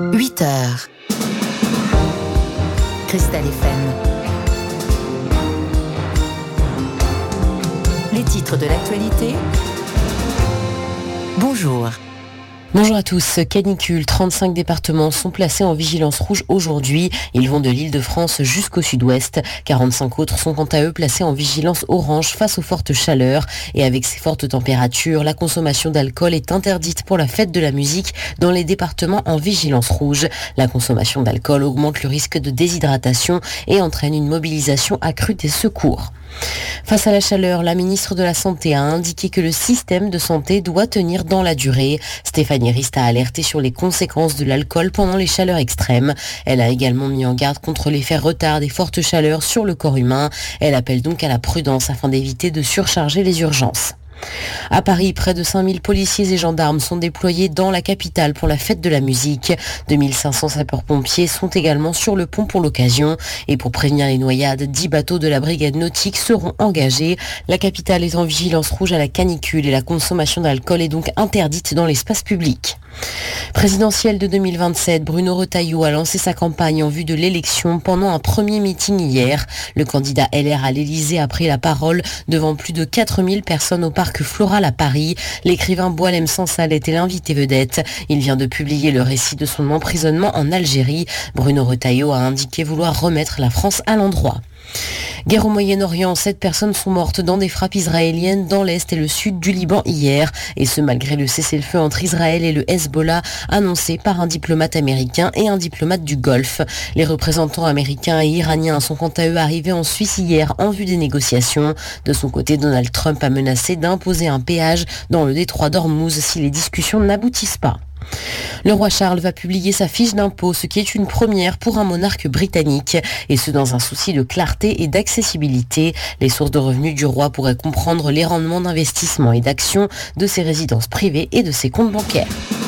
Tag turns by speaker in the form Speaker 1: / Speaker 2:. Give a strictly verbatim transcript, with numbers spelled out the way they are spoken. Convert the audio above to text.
Speaker 1: huit heures. Cristal F M. Les titres de l'actualité. Bonjour.
Speaker 2: Bonjour à tous. Canicule, trente-cinq départements sont placés en vigilance rouge aujourd'hui. Ils vont de l'Île-de-France jusqu'au sud-ouest. quarante-cinq autres sont quant à eux placés en vigilance orange face aux fortes chaleurs. Et avec ces fortes températures, la consommation d'alcool est interdite pour la fête de la musique dans les départements en vigilance rouge. La consommation d'alcool augmente le risque de déshydratation et entraîne une mobilisation accrue des secours. Face à la chaleur, la ministre de la Santé a indiqué que le système de santé doit tenir dans la durée. Stéphanie Rist a alerté sur les conséquences de l'alcool pendant les chaleurs extrêmes. Elle a également mis en garde contre l'effet retard des fortes chaleurs sur le corps humain. Elle appelle donc à la prudence afin d'éviter de surcharger les urgences. À Paris, près de cinq mille policiers et gendarmes sont déployés dans la capitale pour la fête de la musique. deux mille cinq cents sapeurs-pompiers sont également sur le pont pour l'occasion. Et pour prévenir les noyades, dix bateaux de la brigade nautique seront engagés. La capitale est en vigilance rouge à la canicule et la consommation d'alcool est donc interdite dans l'espace public. Présidentielle de deux mille vingt-sept, Bruno Retailleau a lancé sa campagne en vue de l'élection pendant un premier meeting hier. Le candidat L R à l'Élysée a pris la parole devant plus de quatre mille personnes au parc Floral à Paris. L'écrivain Boualem Sansal était l'invité vedette. Il vient de publier le récit de son emprisonnement en Algérie. Bruno Retailleau a indiqué vouloir remettre la France à l'endroit. Guerre au Moyen-Orient, sept personnes sont mortes dans des frappes israéliennes dans l'est et le sud du Liban hier. Et ce malgré le cessez-le-feu entre Israël et le Hezbollah annoncé par un diplomate américain et un diplomate du Golfe. Les représentants américains et iraniens sont quant à eux arrivés en Suisse hier en vue des négociations. De son côté, Donald Trump a menacé d'imposer un péage dans le détroit d'Ormuz si les discussions n'aboutissent pas. Le roi Charles va publier sa fiche d'impôt, ce qui est une première pour un monarque britannique, et ce dans un souci de clarté et d'accessibilité. Les sources de revenus du roi pourraient comprendre les rendements d'investissement et d'actions de ses résidences privées et de ses comptes bancaires.